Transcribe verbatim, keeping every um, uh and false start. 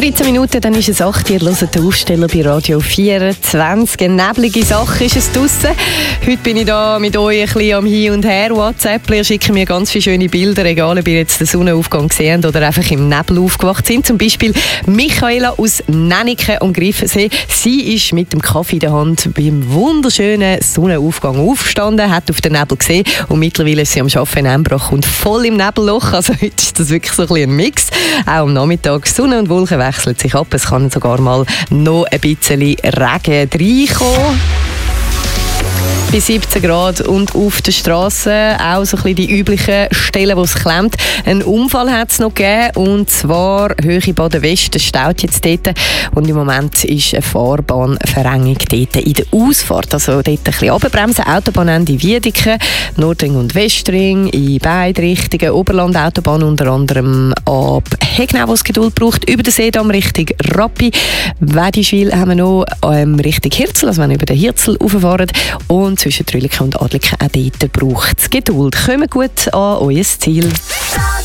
dreizehn Minuten, dann ist es acht. Ihr hört den Aufsteller bei Radio vierundzwanzig. Eine neblige Sache ist es draussen. Heute bin ich da mit euch ein bisschen am Hin und Her. WhatsApp, ihr schickt mir ganz viele schöne Bilder, egal ob ihr jetzt den Sonnenaufgang gesehen habt oder einfach im Nebel aufgewacht sind. Zum Beispiel Michaela aus Nennike am Griffensee. Sie ist mit dem Kaffee in der Hand beim wunderschönen Sonnenaufgang aufgestanden, hat auf den Nebel gesehen und mittlerweile ist sie am Arbeiten in Embrach und voll im Nebelloch. Also heute ist das wirklich so ein bisschen ein Mix. Auch am Nachmittag Sonne und Wolken wechseln sich ab. Es kann sogar mal noch ein bisschen Regen reinkommen. Bei siebzehn Grad und auf der Straße auch so ein bisschen die üblichen Stellen, wo es klemmt. Einen Unfall hat es noch gegeben, und zwar Höhe Baden West. Es staut jetzt dort und im Moment ist eine Fahrbahnverengung dort in der Ausfahrt. Also dort ein bisschen runterbremsen. Autobahnende Wiedeke, Nordring und Westring in beide Richtungen. Oberland-Autobahn unter anderem ab Hegnau, wo es Geduld braucht. Über den Seedamm Richtung Rappi. Wedischwil haben wir noch ähm, Richtung Hirzel, also wenn wir über den Hirzel rauffahren. Und zwischen Trüliken und Adliken auch dort braucht es Geduld. Kommt gut an euer Ziel.